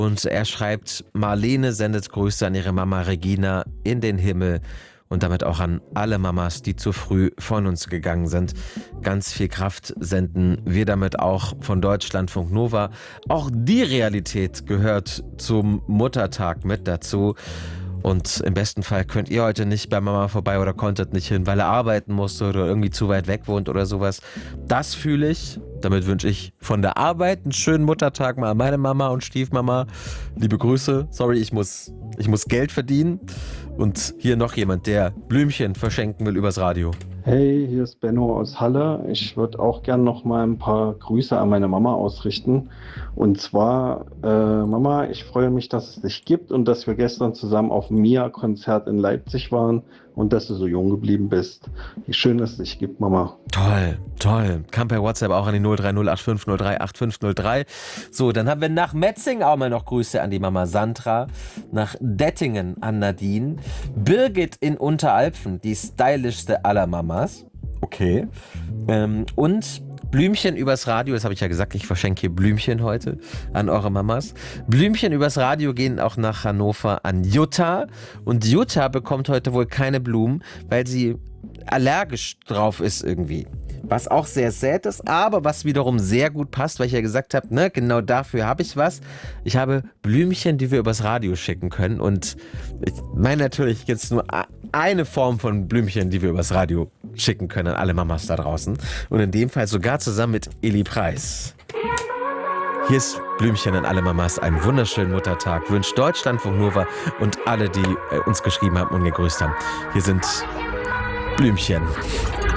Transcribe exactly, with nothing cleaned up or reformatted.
Und er schreibt, Marlene sendet Grüße an ihre Mama Regina in den Himmel und damit auch an alle Mamas, die zu früh von uns gegangen sind. Ganz viel Kraft senden wir damit auch von Deutschlandfunk Nova. Auch die Realität gehört zum Muttertag mit dazu. Und im besten Fall könnt ihr heute nicht bei Mama vorbei oder konntet nicht hin, weil er arbeiten musste oder irgendwie zu weit weg wohnt oder sowas. Das fühle ich. Damit wünsche ich von der Arbeit einen schönen Muttertag mal an meine Mama und Stiefmama. Liebe Grüße. Sorry, ich muss, ich muss Geld verdienen. Und hier noch jemand, der Blümchen verschenken will übers Radio. Hey, hier ist Benno aus Halle. Ich würde auch gern noch mal ein paar Grüße an meine Mama ausrichten. Und zwar, äh, Mama, ich freue mich, dass es dich gibt und dass wir gestern zusammen auf dem Mia-Konzert in Leipzig waren und dass du so jung geblieben bist. Wie schön, dass es dich gibt, Mama. Toll, toll. Kam per WhatsApp auch an die null drei null acht fünf null drei acht fünf null drei. So, dann haben wir nach Metzing auch mal noch Grüße an die Mama Sandra. Nach Dettingen an Nadine. Birgit in Unteralpfen, die stylischste aller Mamas. Okay. Ähm, und Blümchen übers Radio, das habe ich ja gesagt, ich verschenke hier Blümchen heute an eure Mamas. Blümchen übers Radio gehen auch nach Hannover an Jutta. Und Jutta bekommt heute wohl keine Blumen, weil sie allergisch drauf ist irgendwie. Was auch sehr sad ist, aber was wiederum sehr gut passt, weil ich ja gesagt habe, ne, genau dafür habe ich was. Ich habe Blümchen, die wir übers Radio schicken können. Und ich meine natürlich jetzt nur eine Form von Blümchen, die wir übers Radio schicken können an alle Mamas da draußen. Und in dem Fall sogar zusammen mit Eli Preis. Hier ist Blümchen an alle Mamas. Einen wunderschönen Muttertag. Wünscht Deutschlandfunk Nova und alle, die uns geschrieben haben und gegrüßt haben. Hier sind Blümchen.